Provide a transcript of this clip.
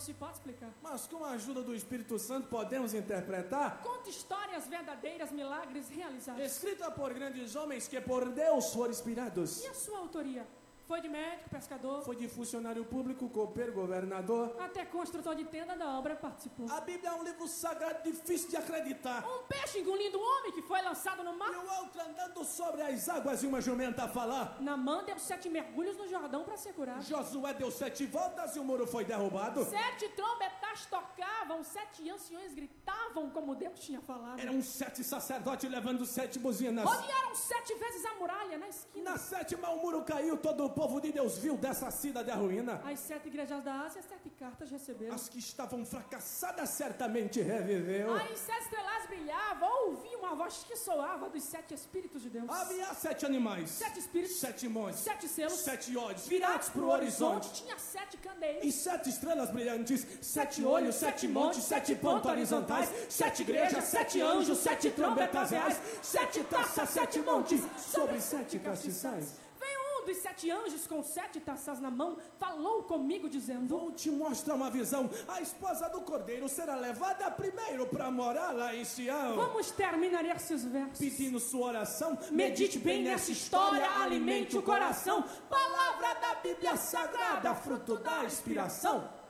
se pode explicar. Mas com a ajuda do Espírito Santo podemos interpretar. Conta histórias verdadeiras, milagres realizados. Escrita por grandes homens que por Deus foram inspirados. E a sua autoria? Foi de médico, pescador? Foi de funcionário público, copeiro, governador. Até construtor de tenda da obra participou. A Bíblia é um livro sagrado difícil de acreditar. Um peixe engolindo um homem que foi lançado no mar. E o outro andando sobre as águas e uma jumenta a falar. Naamã deu 7 mergulhos no Jordão para ser curado. Josué deu 7 voltas e o muro foi derrubado. 7 trombetas tocavam, 7 anciões gritavam como Deus tinha falado. Eram 7 sacerdotes levando 7 buzinas. Rodearam 7 vezes a muralha na esquina. Na 7ª o muro caiu, todo o povo de Deus viu dessa cidade a ruína. As 7 igrejas da Ásia, 7 cartas receberam. As que estavam fracassadas certamente reviveu. As 7 estrelas brilhavam, ouvi uma voz que soava dos 7 Espíritos de Deus. Havia 7 animais, 7 espíritos, 7 montes, 7 selos, 7 olhos virados para o horizonte. Tinha 7 candeias E 7 estrelas brilhantes, 7 olhos, 7 montes, 7 pontos horizontais, 7 igrejas, 7 anjos, 7 trombetas reais, 7 taças, 7 montes, sobre 7 castiçais. Veio um dos 7 anjos com 7 taças na mão, falou comigo dizendo: Vou te mostrar uma visão. A esposa do cordeiro será levada primeiro para morar lá em Sião. Vamos terminar esses versos. Pedindo sua oração, Medite bem nessa história, alimente o coração. Palavra da Bíblia Sagrada, fruto da inspiração.